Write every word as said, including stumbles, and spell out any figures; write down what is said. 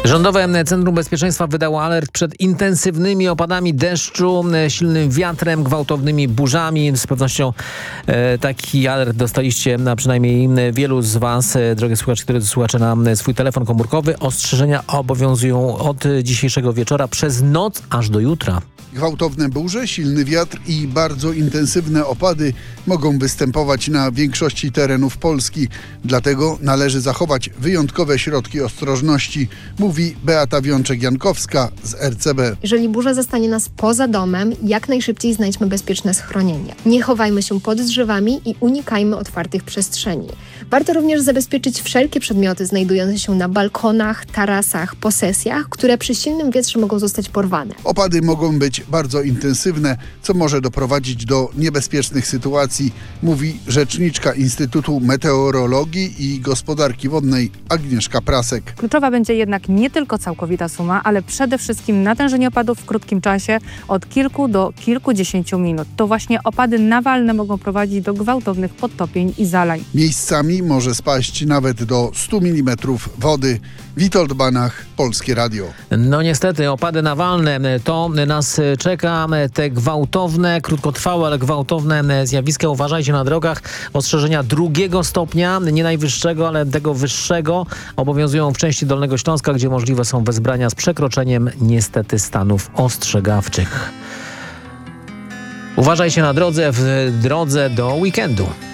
Rządowe Centrum Bezpieczeństwa wydało alert przed intensywnymi opadami deszczu, silnym wiatrem, gwałtownymi burzami. Z pewnością e, taki alert dostaliście na przynajmniej wielu z Was, e, drogie słuchacze, które słuchacze, na swój telefon komórkowy. Ostrzeżenia obowiązują od dzisiejszego wieczora przez noc aż do jutra. Gwałtowne burze, silny wiatr i bardzo intensywne opady mogą występować na większości terenów Polski. Dlatego należy zachować wyjątkowe środki ostrożności, mówi Beata Wiączek-Jankowska z R C B. Jeżeli burza zastanie nas poza domem, jak najszybciej znajdźmy bezpieczne schronienie. Nie chowajmy się pod drzewami i unikajmy otwartych przestrzeni. Warto również zabezpieczyć wszelkie przedmioty znajdujące się na balkonach, tarasach, posesjach, które przy silnym wietrze mogą zostać porwane. Opady mogą być bardzo intensywne, co może doprowadzić do niebezpiecznych sytuacji, mówi rzeczniczka Instytutu Meteorologii i Gospodarki Wodnej Agnieszka Prasek. Kluczowa będzie jednak nie tylko całkowita suma, ale przede wszystkim natężenie opadów w krótkim czasie od kilku do kilkudziesięciu minut. To właśnie opady nawalne mogą prowadzić do gwałtownych podtopień i zalań. Miejscami może spaść nawet do stu milimetrów wody. Witold Banach, Polskie Radio. No niestety opady nawalne to nas czeka. Te gwałtowne, krótkotrwałe, ale gwałtowne zjawiska. Uważajcie na drogach. Ostrzeżenia drugiego stopnia, nie najwyższego, ale tego wyższego, obowiązują w części Dolnego Śląska, gdzie możliwe są wezbrania z przekroczeniem niestety stanów ostrzegawczych. Uważajcie na drodze w drodze do weekendu.